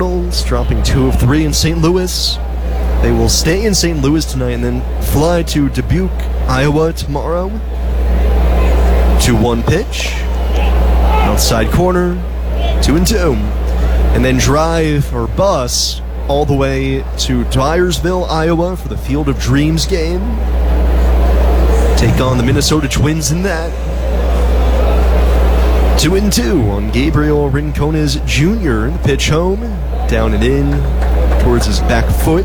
Cardinals, dropping 2 of 3 in St. Louis. They will stay in St. Louis tonight and then fly to Dubuque, Iowa tomorrow. 2-1 pitch. Outside corner. 2-2. And then drive or bus all the way to Dyersville, Iowa for the Field of Dreams game. Take on the Minnesota Twins in that. 2-2 on Gabriel Rincones Jr. The pitch home. Down and in towards his back foot.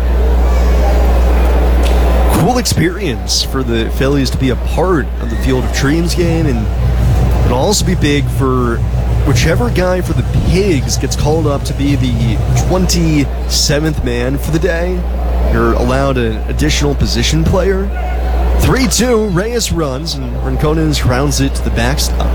Cool experience for the Phillies to be a part of the Field of Dreams game, and it'll also be big for whichever guy for the Pigs gets called up to be the 27th man for the day. You're allowed an additional position player. 3-2, Reyes runs, and Rincones rounds it to the backstop.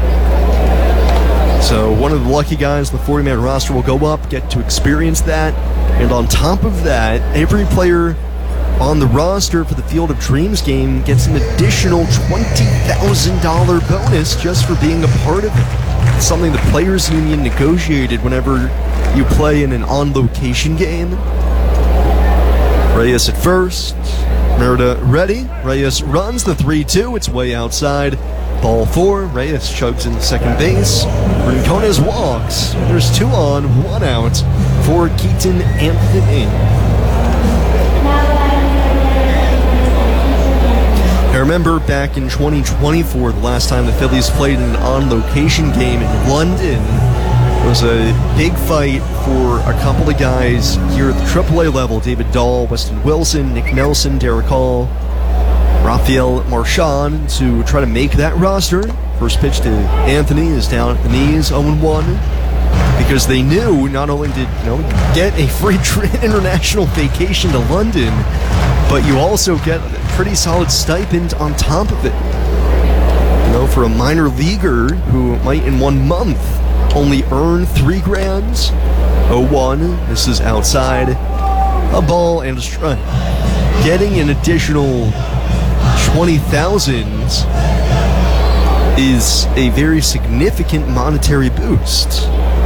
So one of the lucky guys in the 40-man roster will go up, get to experience that, and on top of that, every player on the roster for the Field of Dreams game gets an additional $20,000 bonus just for being a part of it. It's something the Players Union negotiated whenever you play in an on-location game. Reyes at first. Merida ready. Reyes runs the 3-2. It's way outside. Ball 4. Reyes chugs into second base. Rincones walks. There's 2 on, 1 out for Keaton Anthony. I remember back in 2024, the last time the Phillies played an on-location game in London. It was a big fight for a couple of guys here at the AAA level. David Dahl, Weston Wilson, Nick Nelson, Derek Hall, Rafael Marchand to try to make that roster. First pitch to Anthony is down at the knees, 0-1. Because they knew not only did get a free international vacation to London, but you also get a pretty solid stipend on top of it. For a minor leaguer who might in 1 month only earn $3,000. 0-1. This is outside. A ball and a strike. Getting an additional 20,000 is a very significant monetary boost.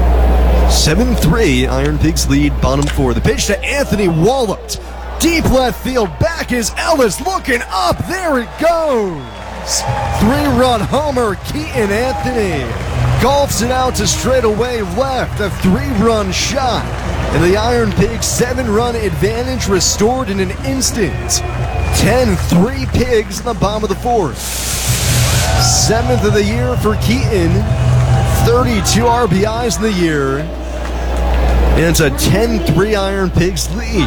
7-3, Iron Pigs lead, bottom 4. The pitch to Anthony, walloped. Deep left field, back is Ellis, looking up, there it goes! 3-run homer, Keaton Anthony golfs it out to straightaway left, a 3-run shot, and the Iron Pigs 7-run advantage restored in an instant. 10-3 Pigs in the bottom of the 4th. 7th of the year for Keaton, 32 RBIs in the year, and it's a 10-3 Iron Pigs lead.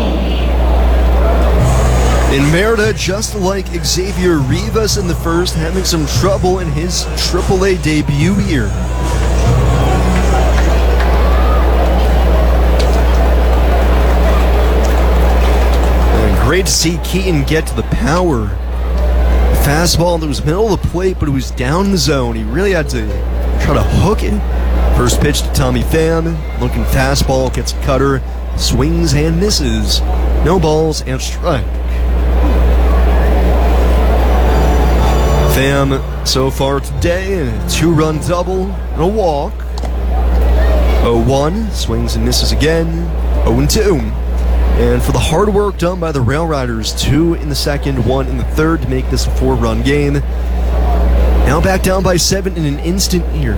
In Merida, just like Xavier Rivas in the first, having some trouble in his AAA debut year. And great to see Keaton get to the power. Fastball that was middle of the plate, but it was down the zone. He really had to try to hook it. First pitch to Tommy Pham, looking fastball, gets a cutter, swings and misses. No balls and strike. Pham so far today, a 2-run double and a walk. 0-1, swings and misses again. 0-2. And for the hard work done by the Rail Riders, 2 in the second, 1 in the third to make this a 4-run game. Now back down by 7 in an instant here.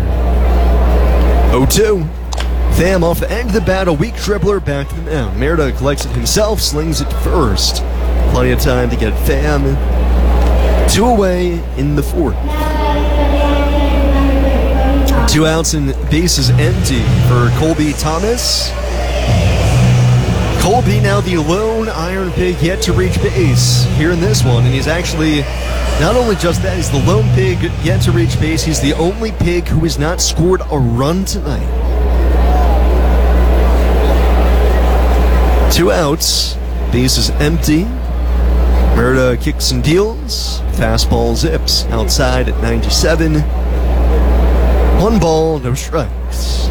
0-2. Pham off the end of the bat, a weak dribbler back to the mound. Merida collects it himself, slings it to first. Plenty of time to get Pham 2 away in the 4th. 2 outs and bases empty for Colby Thomas. Colby now the lone Iron Pig yet to reach base here in this one, and he's actually not only just that, he's the lone pig yet to reach base. He's the only pig who has not scored a run tonight. 2 outs, bases empty. Merida kicks and deals. Fastball zips outside at 97. 1 ball, no strikes.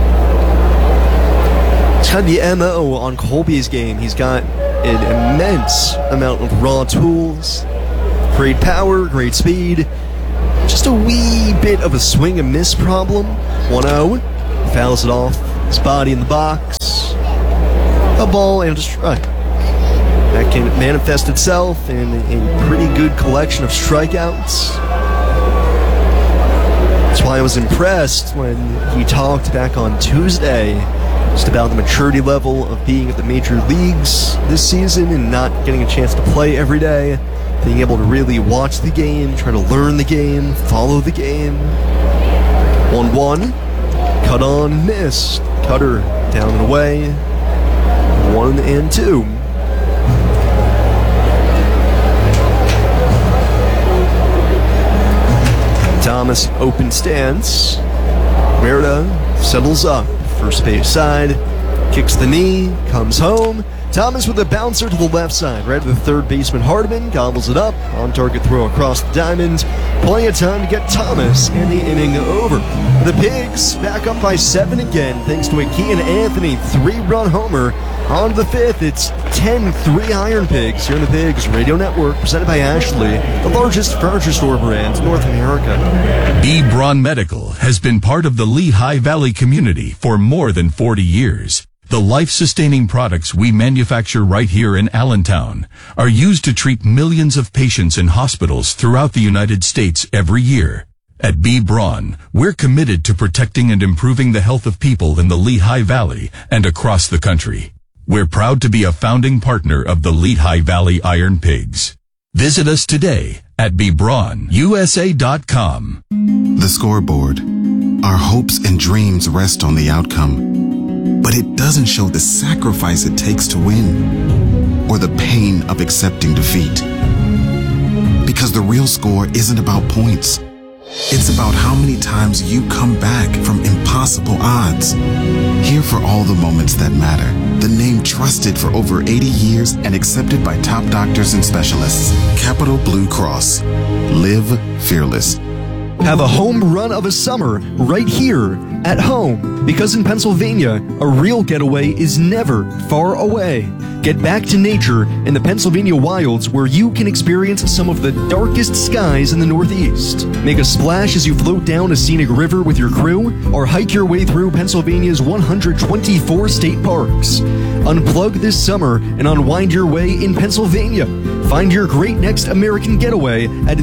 It's kind of the MO on Colby's game. He's got an immense amount of raw tools. Great power, great speed. Just a wee bit of a swing and miss problem. 1-0. Fouls it off His body in the box. A ball and a strike. That can manifest itself in a pretty good collection of strikeouts. That's why I was impressed when he talked back on Tuesday just about the maturity level of being at the major leagues this season and not getting a chance to play every day, being able to really watch the game, try to learn the game, follow the game. 1-1, cut on, missed. Cutter down and away. 1-2. Thomas open stance. Merida settles up. First base side. Kicks the knee. Comes home. Thomas with a bouncer to the left side. Right to the third baseman Hardman. Gobbles it up. On target throw across the diamond. Plenty of time to get Thomas and the inning over. The Pigs back up by 7 again thanks to a Kean Anthony 3-run homer. On to the 5th, it's 10-3 Iron Pigs here on the Pigs Radio Network, presented by Ashley, the largest furniture store brand in North America. B. Braun Medical has been part of the Lehigh Valley community for more than 40 years. The life-sustaining products we manufacture right here in Allentown are used to treat millions of patients in hospitals throughout the United States every year. At B. Braun, we're committed to protecting and improving the health of people in the Lehigh Valley and across the country. We're proud to be a founding partner of the Lehigh Valley Iron Pigs. Visit us today at bbraunusa.com. The scoreboard. Our hopes and dreams rest on the outcome, but it doesn't show the sacrifice it takes to win or the pain of accepting defeat. Because the real score isn't about points. It's about how many times you come back from impossible odds. Here for all the moments that matter. The name trusted for over 80 years and accepted by top doctors and specialists. Capital Blue Cross. Live fearless. Have a home run of a summer right here at home. Because in Pennsylvania, a real getaway is never far away. Get back to nature in the Pennsylvania wilds where you can experience some of the darkest skies in the Northeast. Make a splash as you float down a scenic river with your crew, or hike your way through Pennsylvania's 124 state parks. Unplug this summer and unwind your way in Pennsylvania. Find your great next American getaway at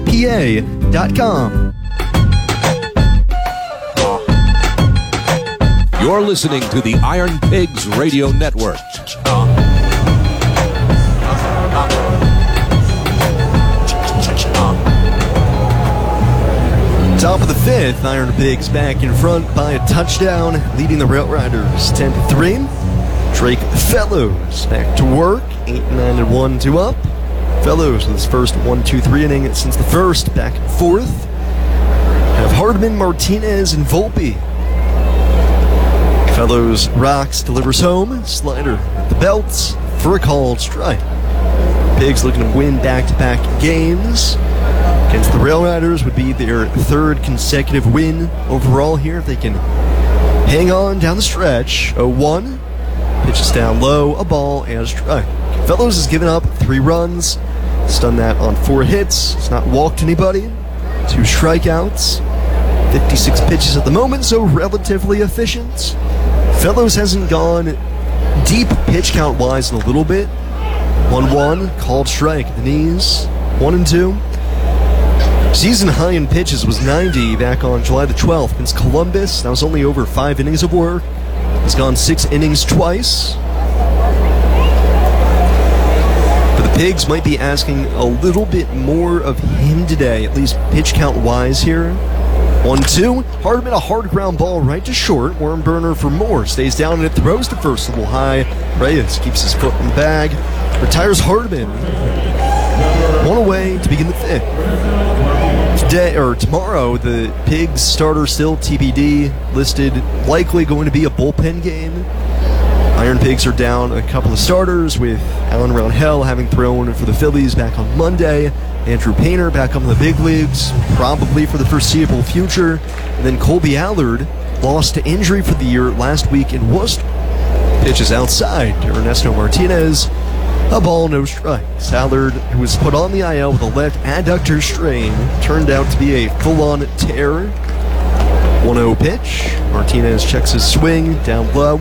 visitpa.com. You're listening to the Iron Pigs Radio Network. Top of the 5th, Iron Pigs back in front by a touchdown, leading the Rail Riders 10-3. Drake Fellows back to work, 8-9-1 2 up. Fellows with his first 1-2-3 inning since the first, back and forth. Have Hardman, Martinez, and Volpe. Fellows rocks, delivers home, slider at the belt for a called strike. Pigs looking to win back-to-back games. Against the Rail Riders would be their 3rd consecutive win overall here if they can hang on down the stretch. 0-1, pitches down low, a ball, and a strike. Fellows has given up 3 runs. He's done that on 4 hits. He's not walked anybody. 2 strikeouts. 56 pitches at the moment, so relatively efficient. Fellows hasn't gone deep pitch count-wise in a little bit. 1-1, called strike at the knees. 1-2. Season high in pitches was 90 back on July the 12th against Columbus. That was only over 5 innings of work. He's gone 6 innings twice. But the Pigs might be asking a little bit more of him today, at least pitch count-wise here. 1-2. Hardman, a hard ground ball right to short. Worm burner for Moore. Stays down and it throws to first a little high. Reyes keeps his foot in the bag. Retires Hardman. 1 away to begin the 5th. Tomorrow, the Pigs starter still TBD, listed, likely going to be a bullpen game. Iron Pigs are down a couple of starters, with Alan Roundhell having thrown for the Phillies back on Monday. Andrew Painter back up in the big leagues, probably for the foreseeable future. And then Colby Allard lost to injury for the year last week in Worcester. Pitches outside to Ernesto Martinez. A ball, no strikes. Allard, who was put on the IL with a left adductor strain, turned out to be a full-on tear. 1-0 pitch. Martinez checks his swing down low.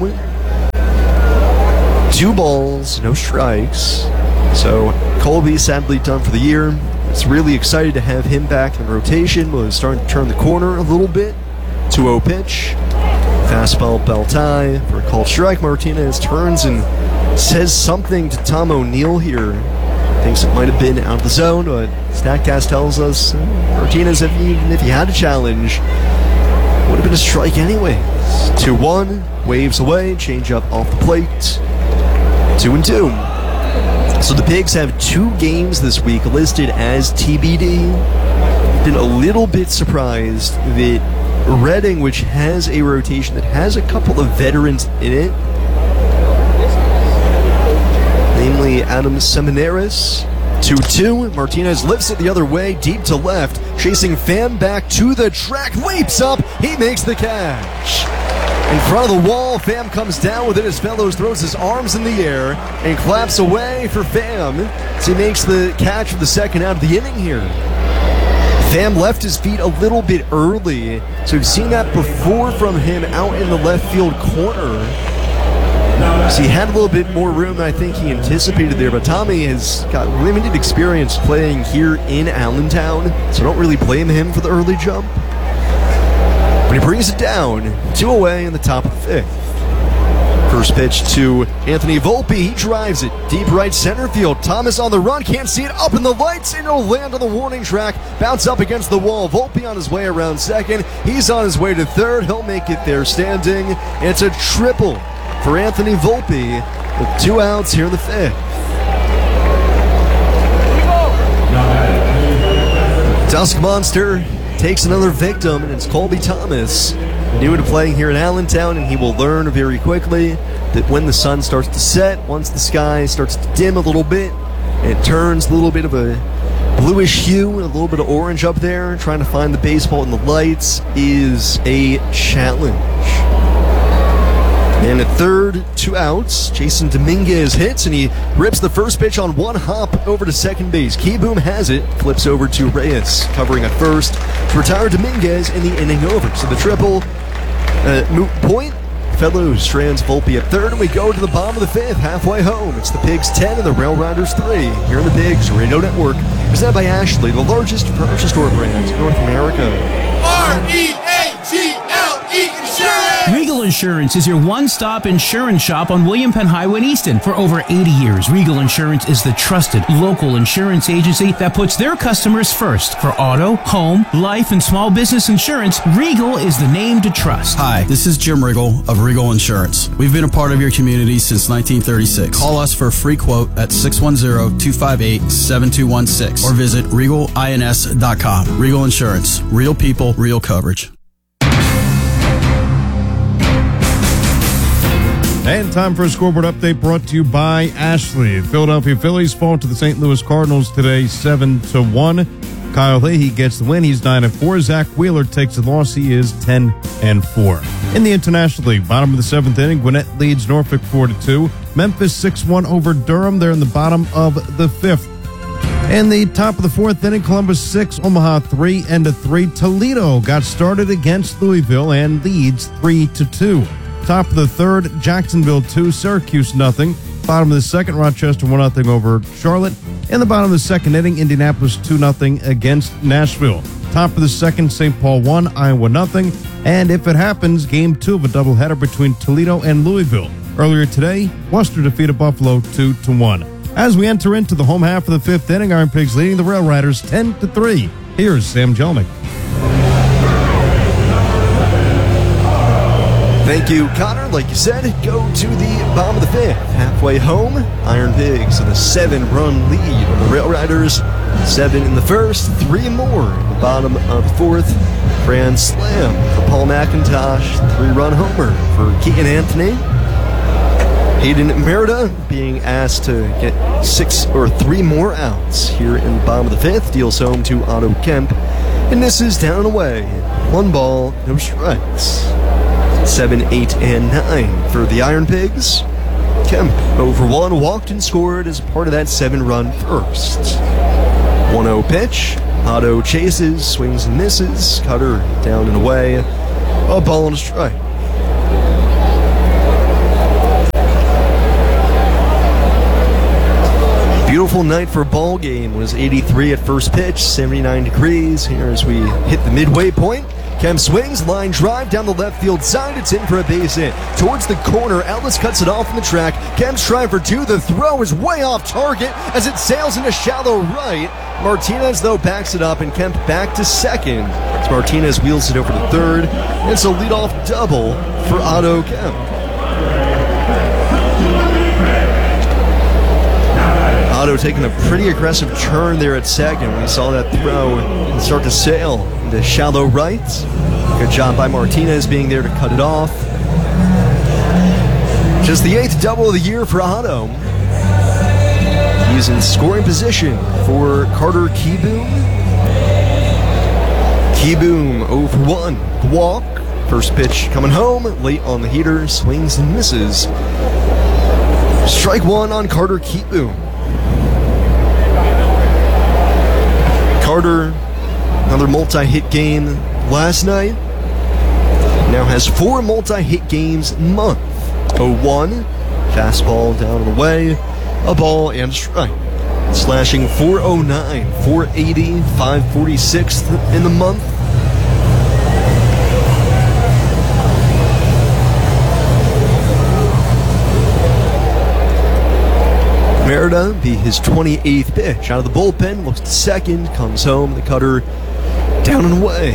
2 balls, no strikes. So Colby sadly done for the year. It's really excited to have him back in rotation. Was starting to turn the corner a little bit. 2-0 pitch. Fastball belt high for a called strike. Martinez turns and says something to Tom O'Neill here. Thinks it might have been out of the zone, but StatCast tells us Martinez, even if he had a challenge, would have been a strike anyways. 2-1, waves away, changeup off the plate. 2-2. So the Pigs have 2 games this week listed as TBD. Been a little bit surprised that Reading, which has a rotation that has a couple of veterans in it, namely Adam Seminaris. 2-2. Martinez lifts it the other way, deep to left, chasing Pham back to the track, leaps up, he makes the catch. In front of the wall, Pham comes down with it as Fellows throws his arms in the air and claps away for Pham as he makes the catch for the second out of the inning here. Pham left his feet a little bit early, so we've seen that before from him out in the left field corner. So he had a little bit more room than I think he anticipated there, but Tommy has got limited experience playing here in Allentown, so I don't really blame him for the early jump. But he brings it down, 2 away in the top of the 5th. First pitch to Anthony Volpe, he drives it deep right center field. Thomas on the run, can't see it, up in the lights, and it'll land on the warning track, bounce up against the wall. Volpe on his way around second, he's on his way to third, he'll make it there standing. And it's a triple for Anthony Volpe with 2 outs here in the 5th. Dusk Monster takes another victim, and it's Colby Thomas, new to playing here in Allentown, and he will learn very quickly that when the sun starts to set, once the sky starts to dim a little bit, it turns a little bit of a bluish hue and a little bit of orange up there, trying to find the baseball in the lights is a challenge. And at third, 2 outs, Jason Dominguez hits, and he rips the first pitch on 1 hop over to second base. Keyboom has it, flips over to Reyes, covering at first to retire Dominguez in the inning over. So the triple, moot point. Fellows strands Volpe at third, and we go to the bottom of the 5th, halfway home. It's the Pigs 10 and the Rail Riders 3. Here in the Pigs Radio Network, presented by Ashley, the largest furniture store brand in North America. R-E-A-G-L-E Insurance! Regal Insurance is your one-stop insurance shop on William Penn Highway in Easton. For over 80 years, Regal Insurance is the trusted local insurance agency that puts their customers first. For auto, home, life, and small business insurance, Regal is the name to trust. Hi, this is Jim Riggle of Regal Insurance. We've been a part of your community since 1936. Call us for a free quote at 610-258-7216 or visit regalins.com. Regal Insurance. Real people, real coverage. And time for a scoreboard update brought to you by Ashley. The Philadelphia Phillies fall to the St. Louis Cardinals today 7-1. Kyle Leahy gets the win. He's 9-4. Zach Wheeler takes the loss. He is 10-4. In the International League, bottom of the 7th inning, Gwinnett leads Norfolk 4-2. Memphis 6-1 over Durham. They're in the bottom of the 5th. In the top of the 4th inning, Columbus 6, Omaha 3-3. Toledo got started against Louisville and leads 3-2. Top of the 3rd, Jacksonville 2, Syracuse 0. Bottom of the 2nd, Rochester 1-0 over Charlotte. In the bottom of the 2nd inning, Indianapolis 2-0 against Nashville. Top of the 2nd, St. Paul 1, Iowa 0. And if it happens, Game 2 of a doubleheader between Toledo and Louisville. Earlier today, Worcester defeated Buffalo 2-1. As we enter into the home half of the 5th inning, Iron Pigs leading the Rail Riders 10-3. Here's Sam Jelnick. Thank you, Connor. Like you said, go to the bottom of the 5th. Halfway home, Iron Pigs with a 7-run lead on the Rail Riders. 7 in the first, 3 more in the bottom of the 4th. Grand slam for Paul McIntosh, 3-run homer for Keegan Anthony. Hayden Merida being asked to get 6 or 3 more outs here in the bottom of the 5th. Deals home to Otto Kemp. And this is down and away. 1 ball, no strikes. 7, 8, and 9 for the Iron Pigs. Kemp over 1, walked and scored as part of that 7-run first. 1-0 pitch. Otto chases, swings and misses. Cutter down and away. A ball and a strike. Beautiful night for a ball game. It was 83 at first pitch, 79 degrees. Here as we hit the midway point. Kemp swings, line drive down the left field side. It's in for a base hit. Towards the corner, Ellis cuts it off in the track. Kemp's trying for two. The throw is way off target as it sails into shallow right. Martinez, though, backs it up, and Kemp back to second as Martinez wheels it over to third. It's a leadoff double for Otto Kemp. Otto taking a pretty aggressive turn there at second when he saw that throw and start to sail into shallow right. Good job by Martinez being there to cut it off. Just the 8th double of the year for Otto. He's in scoring position for Carter Kieboom. Kieboom 0 for 1. The walk. First pitch coming home. Late on the heater. Swings and misses. Strike one on Carter Kieboom. Carter, another multi-hit game last night. Now has 4 multi-hit games a month. 0-1. Fastball down and away. A ball and a strike. Slashing 409, 480, 546 in the month. Merida be his 28th pitch. Out of the bullpen, looks to second, comes home, the cutter down and away.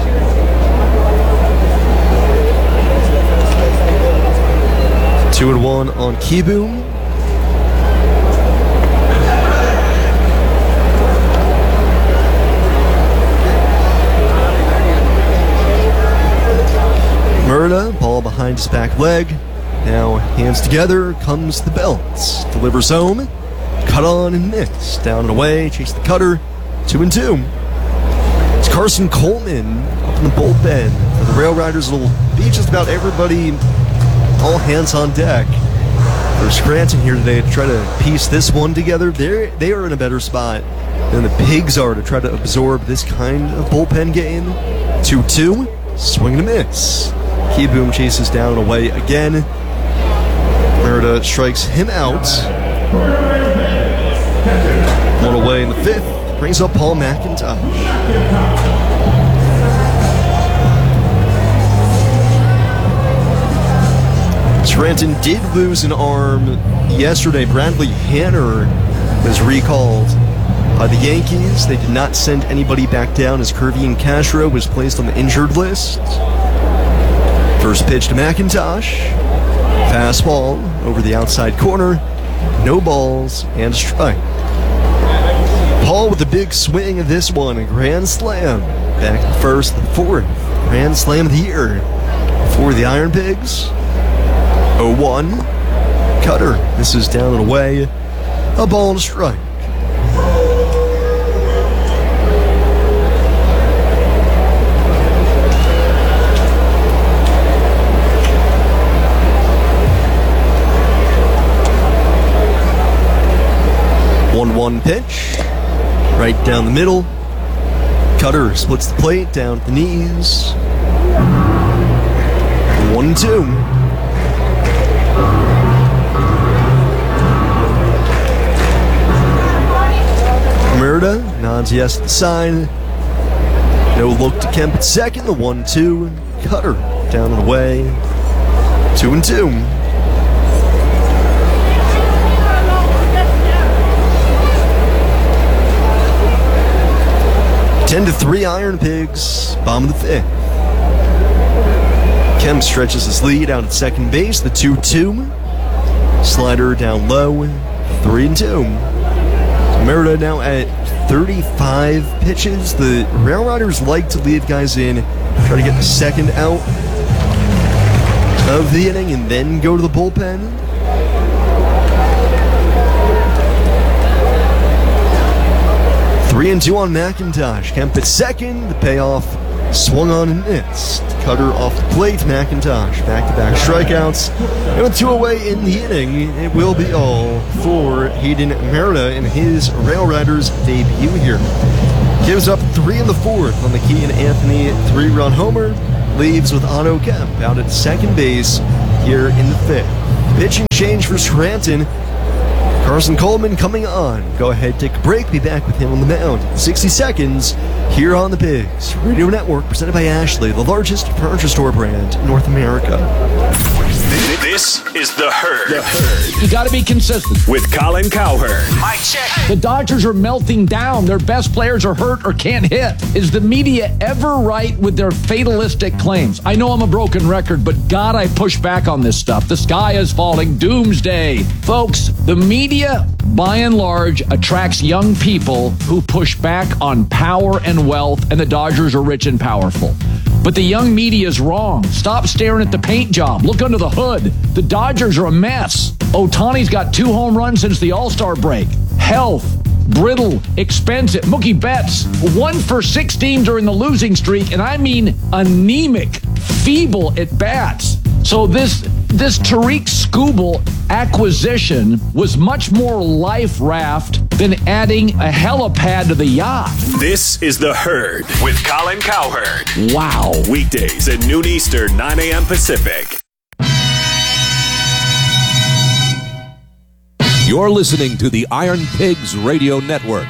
Two and one on Kieboom. Merida, ball behind his back leg. Now, hands together, comes the belt. Delivers home. Cut on and miss. Down and away, chase the cutter. 2-2. It's Carson Coleman up in the bullpen. For the Rail Riders, it'll be just about everybody, all hands on deck. For Scranton here today to try to piece this one together. They are in a better spot than the Pigs are to try to absorb this kind of bullpen game. 2-2. Swing and a miss. Kieboom chases down and away again. Merida strikes him out. One away in the 5th. Brings up Paul McIntosh. Scranton did lose an arm yesterday. Bradley Hanner was recalled by the Yankees. They did not send anybody back down as Kervian Castro was placed on the injured list. First pitch to McIntosh. Fastball over the outside corner. No balls and a strike. Paul with a big swing of this one. A grand slam. Back to the first, the 4th. Grand slam of the year for the Iron Pigs. 0-1. Cutter. This is down and away. A ball and a strike. One pitch, right down the middle. Cutter splits the plate down at the knees. 1-2. Merida nods yes at the sign. No look to Kemp at second. The 1-2. Cutter down and away. 2-2. Ten to 3 Iron Pigs, bottom of the 5th. Kemp stretches his lead out at second base, the 2-2. Slider down low, 3-2. Merida now at 35 pitches. The Rail Riders like to leave guys in, try to get the second out of the inning and then go to the bullpen. Three and 2 on McIntosh. Kemp at second. The payoff swung on and missed. Cutter off the plate. McIntosh back-to-back strikeouts. And with 2 away in the inning, it will be all for Hayden Merida in his Rail Riders debut here. Gives up 3 in the 4th on the Keaton Anthony 3-run homer. leaves with Otto Kemp out at second base here in the fifth. Pitching change for Scranton. Carson Coleman coming on. Go ahead, take a break. Be back with him on the mound in 60 seconds here on the Pigs Radio Network, presented by Ashley, the largest furniture store brand in North America. This is The Herd. You got to be consistent. With Colin Cowherd. Mic check. The Dodgers are melting down. Their best players are hurt or can't hit. Is the media ever right with their fatalistic claims? I know I'm a broken record, but God, I push back on this stuff. The sky is falling. Doomsday. Folks, the media, by and large, attracts young people who push back on power and wealth, and the Dodgers are rich and powerful. But the young media is wrong. Stop staring at the paint job. Look under the hood. The Dodgers are a mess. Ohtani's got 2 home runs since the All-Star break. Health, brittle, expensive. Mookie Betts, 1 for 16 during the losing streak, and I mean anemic, feeble at bats. So this Tariq Skubal acquisition was much more life raft than adding a helipad to the yacht. This is The Herd with Colin Cowherd. Wow. Weekdays at noon Eastern, 9 a.m. Pacific. You're listening to the Iron Pigs Radio Network.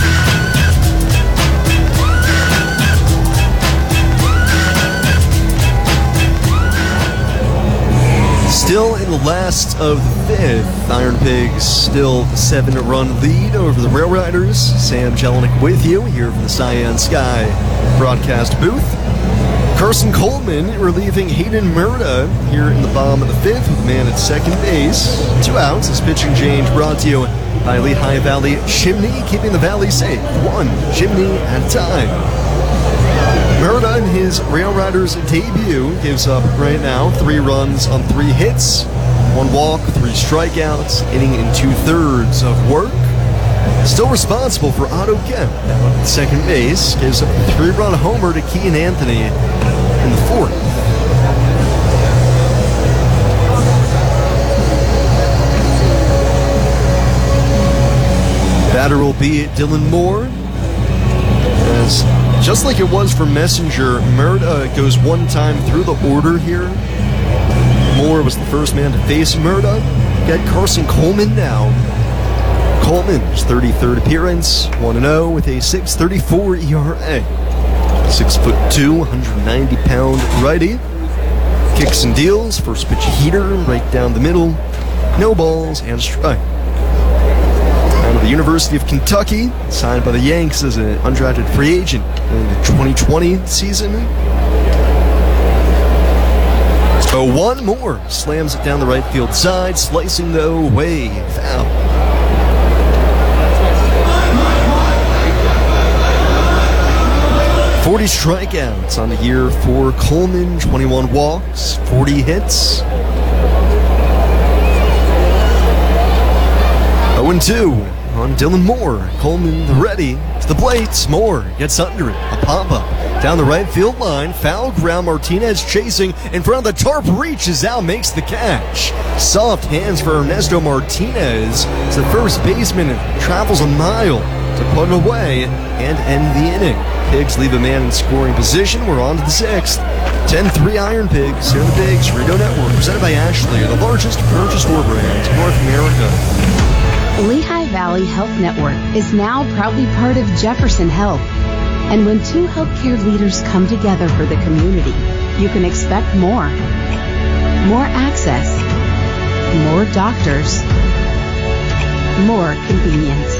Still in the last of the fifth, Iron Pigs still 7-run lead over the Rail Riders. Sam Jelinek with you here from the Cyan Sky broadcast booth. Carson Coleman relieving Hayden Murta here in the bottom of the fifth with a man at second base. 2 outs. This pitching change brought to you by Lehigh Valley Chimney, keeping the valley safe, 1 chimney at a time. Murta in his Rail Riders debut gives up right now 3 runs on 3 hits, 1 walk, 3 strikeouts, inning in 2/3 of work. Still responsible for Otto Kemp down at second base, gives up a 3-run homer to Keaton Anthony in the 4th. Batter will be Dylan Moore. As just like it was for Messenger, Murta goes 1 time through the order here. Moore was the first man to face Murta. Got Carson Coleman now. Coleman's 33rd appearance, 1-0 with a 6.34 ERA. 6'2", 190-pound righty. Kicks and deals, first pitch heater right down the middle. No balls and a strike. Out of the University of Kentucky, signed by the Yanks as an undrafted free agent in the 2020 season. So 1 more slams it down the right field side, slicing though way foul. "40 strikeouts on the year for Coleman, 21 walks, 40 hits. 0-2 on Dylan Moore. Coleman ready to the plate. Moore gets under it. A pop-up down the right field line. Foul ground. Martinez chasing in front of the tarp. Reaches out, makes the catch. Soft hands for Ernesto Martinez as the first baseman travels a mile to put it away and end the inning. Pigs leave a man in scoring position. We're on to the 6th. 10-3 Iron Pigs here on the Pigs Radio Network, presented by Ashley, the largest furniture store brand in North America. Lehigh Valley Health Network is now proudly part of Jefferson Health. And when 2 healthcare leaders come together for the community, you can expect more. More access. More doctors. More convenience.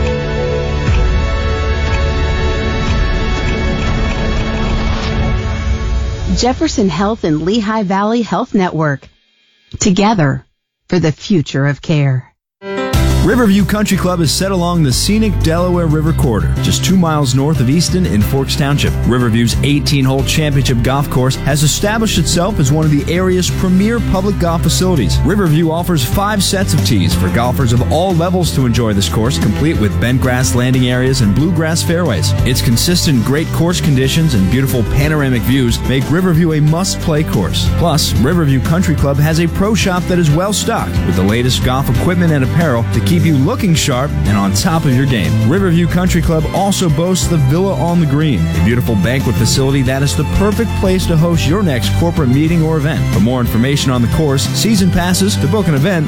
Jefferson Health and Lehigh Valley Health Network. Together for the future of care. Riverview Country Club is set along the scenic Delaware River corridor, just 2 miles north of Easton in Forks Township. Riverview's 18-hole championship golf course has established itself as one of the area's premier public golf facilities. Riverview offers 5 sets of tees for golfers of all levels to enjoy this course, complete with bent grass landing areas and bluegrass fairways. Its consistent great course conditions and beautiful panoramic views make Riverview a must-play course. Plus, Riverview Country Club has a pro shop that is well-stocked with the latest golf equipment and apparel to keep you looking sharp and on top of your game. Riverview Country Club also boasts the Villa on the Green, a beautiful banquet facility that is the perfect place to host your next corporate meeting or event. For more information on the course, season passes, to book an event,